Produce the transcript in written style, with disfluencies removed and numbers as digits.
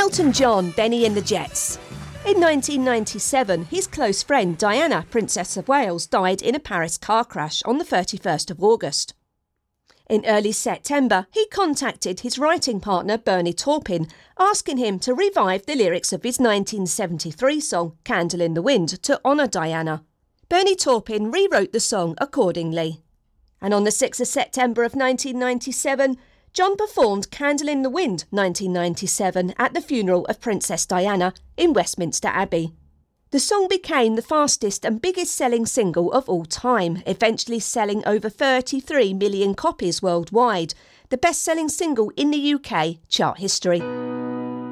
Elton John, Benny and the Jets. In 1997, his close friend Diana, Princess of Wales, died in a Paris car crash on the 31st of August. In early September, he contacted his writing partner Bernie Taupin, asking him to revive the lyrics of his 1973 song Candle in the Wind to honour Diana. Bernie Taupin rewrote the song accordingly. And on the 6th of September of 1997, John performed Candle in the Wind 1997 at the funeral of Princess Diana in Westminster Abbey. The song became the fastest and biggest selling single of all time, eventually selling over 33 million copies worldwide, the best selling single in the UK chart history.